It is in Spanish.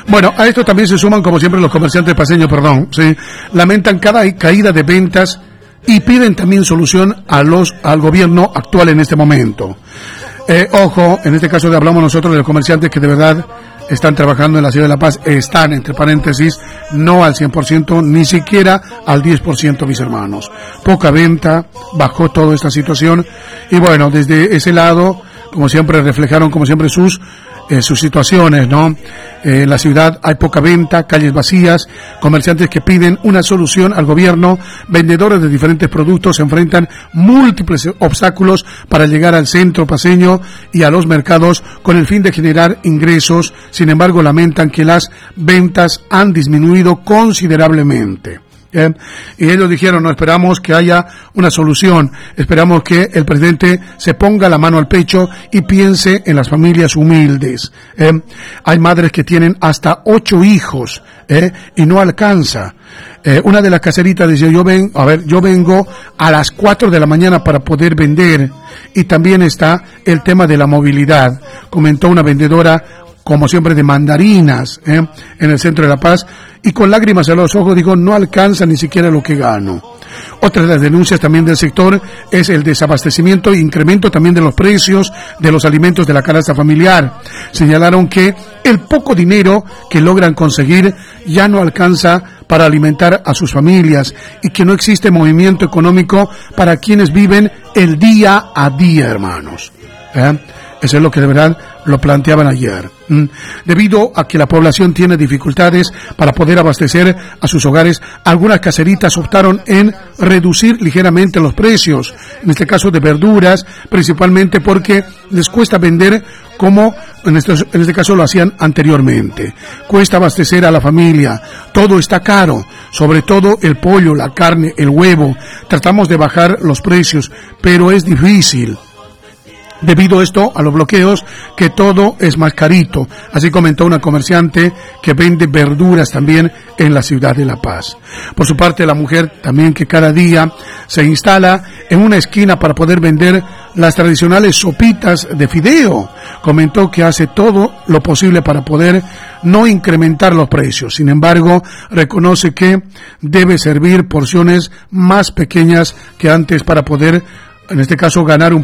Bueno, a esto también se suman, como siempre, los comerciantes paseños, ¿sí? Lamentan cada caída de ventas y piden también solución al gobierno actual en este momento. Ojo, en este caso hablamos nosotros de los comerciantes que de verdad están trabajando en la ciudad de La Paz, están, entre paréntesis, no al 100%, ni siquiera al 10%, mis hermanos. Poca venta, bajó toda esta situación, y bueno, desde ese lado, como siempre, reflejaron, como siempre, sus situaciones, ¿no? En la ciudad hay poca venta, calles vacías, comerciantes que piden una solución al gobierno, vendedores de diferentes productos se enfrentan múltiples obstáculos para llegar al centro paceño y a los mercados con el fin de generar ingresos. Sin embargo, lamentan que las ventas han disminuido considerablemente. Y ellos dijeron, no, esperamos que haya una solución, esperamos que el presidente se ponga la mano al pecho y piense en las familias humildes. Hay madres que tienen hasta 8 hijos y no alcanza. Una de las caseritas dice, yo vengo a las 4 de la mañana para poder vender, y también está el tema de la movilidad, comentó una vendedora, como siempre, de mandarinas, en el centro de La Paz, y con lágrimas en los ojos digo, no alcanza ni siquiera lo que gano. Otra de las denuncias también del sector es el desabastecimiento e incremento también de los precios de los alimentos de la canasta familiar. Señalaron que el poco dinero que logran conseguir ya no alcanza para alimentar a sus familias y que no existe movimiento económico para quienes viven el día a día, hermanos. Eso es lo que de verdad lo planteaban ayer. Debido a que la población tiene dificultades para poder abastecer a sus hogares, algunas caseritas optaron en reducir ligeramente los precios, en este caso de verduras, principalmente porque les cuesta vender como en este caso lo hacían anteriormente. Cuesta abastecer a la familia, todo está caro, sobre todo el pollo, la carne, el huevo. Tratamos de bajar los precios, pero es difícil. Debido a esto, a los bloqueos, que todo es más carito. Así comentó una comerciante que vende verduras también en la ciudad de La Paz. Por su parte, la mujer también, que cada día se instala en una esquina para poder vender las tradicionales sopitas de fideo, comentó que hace todo lo posible para poder no incrementar los precios. Sin embargo, reconoce que debe servir porciones más pequeñas que antes para poder, en este caso, ganar un